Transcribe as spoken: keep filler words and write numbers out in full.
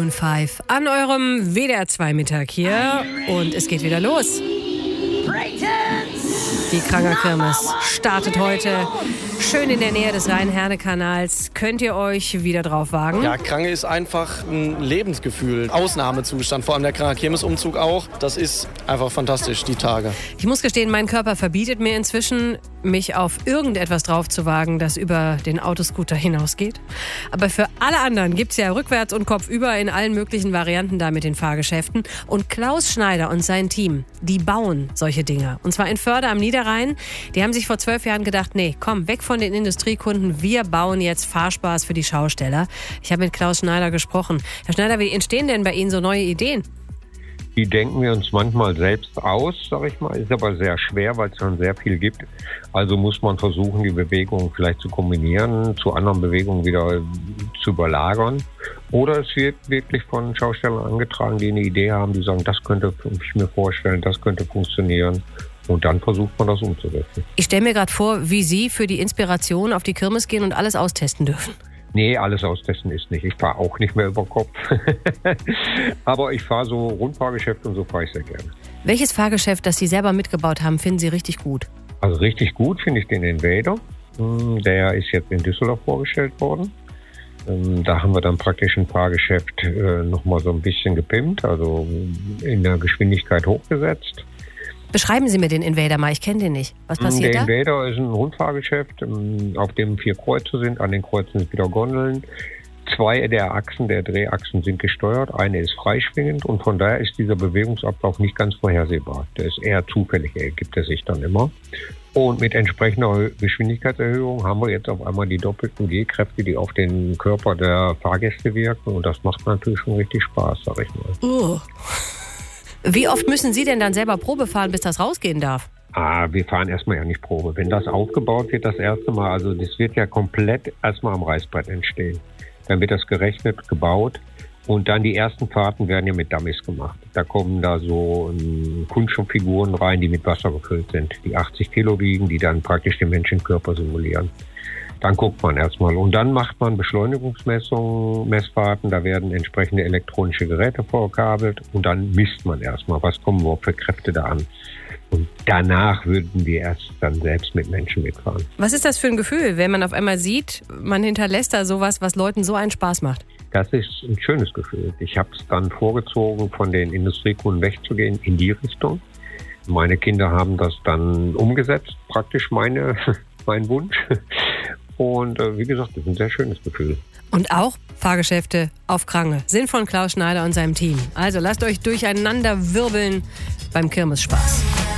Maroon fünf an eurem W D R zwei Mittag hier und es geht wieder los. Die Kranger Kirmes startet heute schön in der Nähe des Rhein-Herne-Kanals. Könnt ihr euch wieder drauf wagen? Ja, Krange ist einfach ein Lebensgefühl, Ausnahmezustand, vor allem der Kranger Kirmes-Umzug auch. Das ist einfach fantastisch, die Tage. Ich muss gestehen, mein Körper verbietet mir inzwischen, mich auf irgendetwas drauf zu wagen, das über den Autoscooter hinausgeht. Aber für alle anderen gibt es ja rückwärts und kopfüber in allen möglichen Varianten da mit den Fahrgeschäften. Und Klaus Schneider und sein Team, die bauen solche Dinger. Und zwar in Förde am Niederrhein. Die haben sich vor zwölf Jahren gedacht, nee, komm, weg von den Industriekunden. Wir bauen jetzt Fahrspaß für die Schausteller. Ich habe mit Klaus Schneider gesprochen. Herr Schneider, wie entstehen denn bei Ihnen so neue Ideen? Die denken wir uns manchmal selbst aus, sag ich mal. Ist aber sehr schwer, weil es schon sehr viel gibt. Also muss man versuchen, die Bewegungen vielleicht zu kombinieren, zu anderen Bewegungen wieder zu überlagern. Oder es wird wirklich von Schaustellern angetragen, die eine Idee haben, die sagen, das könnte ich mir vorstellen, das könnte funktionieren. Und dann versucht man das umzusetzen. Ich stelle mir gerade vor, wie Sie für die Inspiration auf die Kirmes gehen und alles austesten dürfen. Nee, alles austesten ist nicht. Ich fahre auch nicht mehr über Kopf. Aber ich fahre so Rundfahrgeschäfte und so fahre ich sehr gerne. Welches Fahrgeschäft, das Sie selber mitgebaut haben, finden Sie richtig gut? Also richtig gut finde ich den Invader. Der ist jetzt in Düsseldorf vorgestellt worden. Da haben wir dann praktisch ein Fahrgeschäft nochmal so ein bisschen gepimpt, also in der Geschwindigkeit hochgesetzt. Beschreiben Sie mir den Invader mal, ich kenne den nicht. Was passiert da? Der da? Invader ist ein Rundfahrgeschäft, auf dem vier Kreuze sind. An den Kreuzen sind wieder Gondeln. Zwei der Achsen, der Drehachsen sind gesteuert. Eine ist freischwingend und von daher ist dieser Bewegungsablauf nicht ganz vorhersehbar. Der ist eher zufällig, ergibt er sich dann immer. Und mit entsprechender Geschwindigkeitserhöhung haben wir jetzt auf einmal die doppelten G-Kräfte, die auf den Körper der Fahrgäste wirken. Und das macht natürlich schon richtig Spaß, sag ich mal. Uh. Wie oft müssen Sie denn dann selber Probe fahren, bis das rausgehen darf? Ah, wir fahren erstmal ja nicht Probe. Wenn das aufgebaut wird, das erste Mal, also das wird ja komplett erstmal am Reißbrett entstehen. Dann wird das gerechnet, gebaut und dann die ersten Fahrten werden ja mit Dummies gemacht. Da kommen da so um, Kunststofffiguren rein, die mit Wasser gefüllt sind, die achtzig Kilo wiegen, die dann praktisch den Menschenkörper simulieren. Dann guckt man erstmal und dann macht man Beschleunigungsmessungen, Messfahrten, da werden entsprechende elektronische Geräte vorgekabelt und dann misst man erstmal, was kommen überhaupt für Kräfte da an. Und danach würden wir erst dann selbst mit Menschen mitfahren. Was ist das für ein Gefühl, wenn man auf einmal sieht, man hinterlässt da sowas, was Leuten so einen Spaß macht? Das ist ein schönes Gefühl. Ich habe es dann vorgezogen, von den Industriekunden wegzugehen in die Richtung. Meine Kinder haben das dann umgesetzt, praktisch meine, mein Wunsch. Und äh, wie gesagt, das ist ein sehr schönes Gefühl. Und auch Fahrgeschäfte auf Krange sind von Klaus Schneider und seinem Team. Also lasst euch durcheinander wirbeln beim Kirmesspaß.